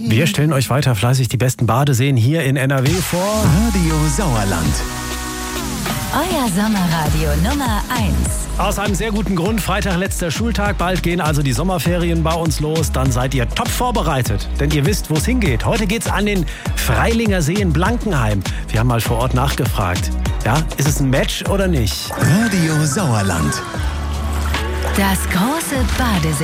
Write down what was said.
Wir stellen euch weiter fleißig die besten Badeseen hier in NRW vor. Radio Sauerland. Euer Sommerradio Nummer 1. Aus einem sehr guten Grund. Freitag, letzter Schultag. Bald gehen also die Sommerferien bei uns los. Dann seid ihr top vorbereitet. Denn ihr wisst, wo es hingeht. Heute geht's an den Freilinger See in Blankenheim. Wir haben mal vor Ort nachgefragt. Ja, ist es ein Match oder nicht? Radio Sauerland. Das große Badesee.